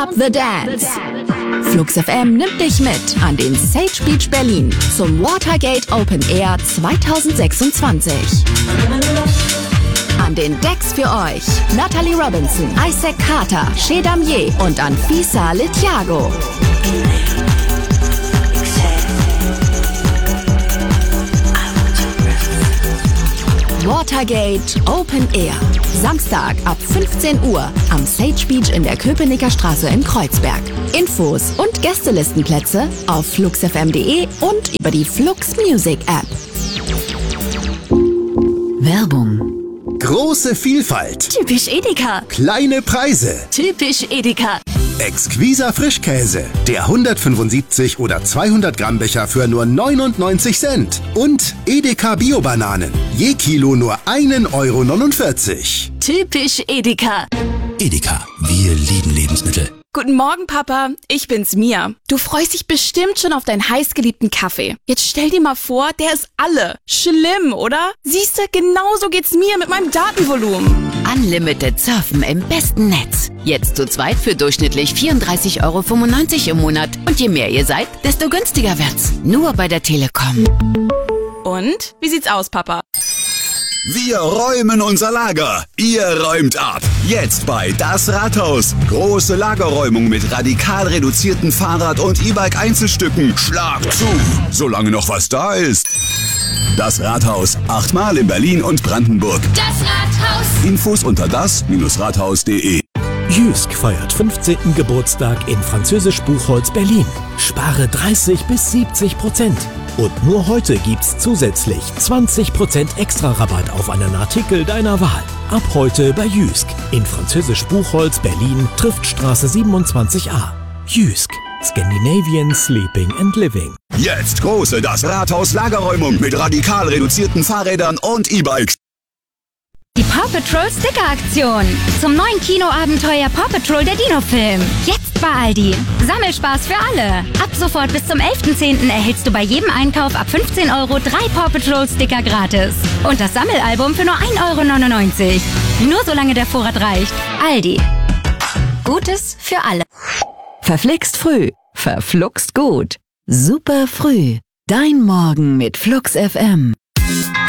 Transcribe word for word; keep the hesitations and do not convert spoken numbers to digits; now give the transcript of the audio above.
Up the Dance. Flux F M nimmt dich mit an den Sage Beach Berlin zum Watergate Open Air zwanzig sechsundzwanzig. An den Decks für euch Natalie Robinson, Isaac Carter, Chez Damier und Anfisa Letiago. Watergate Open Air. Samstag ab fünfzehn Uhr am Sage Beach in der Köpenicker Straße in Kreuzberg. Infos und Gästelistenplätze auf flux f m punkt de und über die Flux Music App. Werbung. Große Vielfalt. Typisch Edeka. Kleine Preise. Typisch Edeka. Exquiser Frischkäse. Der hundertfünfundsiebzig oder zweihundert Gramm Becher für nur neunundneunzig Cent. Und Edeka Bio-Bananen. Je Kilo nur ein Euro neunundvierzig. Typisch Edeka. Edeka, wir lieben Lebensmittel. Guten Morgen, Papa. Ich bin's, Mia. Du freust dich bestimmt schon auf deinen heißgeliebten Kaffee. Jetzt stell dir mal vor, der ist alle. Schlimm, oder? Siehste, genauso geht's mir mit meinem Datenvolumen. Unlimited Surfen im besten Netz. Jetzt zu zweit für durchschnittlich vierunddreißig Euro fünfundneunzig im Monat. Und je mehr ihr seid, desto günstiger wird's. Nur bei der Telekom. Und? Wie sieht's aus, Papa? Wir räumen unser Lager. Ihr räumt ab. Jetzt bei Das Rathaus. Große Lagerräumung mit radikal reduzierten Fahrrad- und E-Bike-Einzelstücken. Schlag zu, solange noch was da ist. Das Rathaus. Achtmal in Berlin und Brandenburg. Das Rathaus. Infos unter das Rathaus punkt de. Jysk feiert fünfzehnten Geburtstag in Französisch Buchholz Berlin. Spare dreißig bis siebzig Prozent. Und nur heute gibt's zusätzlich zwanzig Prozent extra Rabatt auf einen Artikel deiner Wahl. Ab heute bei Jysk in Französisch Buchholz Berlin, Triftstraße siebenundzwanzig a. Jysk. Scandinavian Sleeping and Living. Jetzt große Das Rathaus Lagerräumung mit radikal reduzierten Fahrrädern und E-Bikes. Die Paw Patrol Sticker Aktion. Zum neuen Kinoabenteuer Paw Patrol der Dino-Film. Jetzt bei Aldi. Sammelspaß für alle. Ab sofort bis zum elften zehnten erhältst du bei jedem Einkauf ab fünfzehn Euro drei Paw Patrol Sticker gratis. Und das Sammelalbum für nur ein Euro neunundneunzig. Nur solange der Vorrat reicht. Aldi. Gutes für alle. Verflixt früh. Verfluxt gut. Super früh. Dein Morgen mit Flux F M.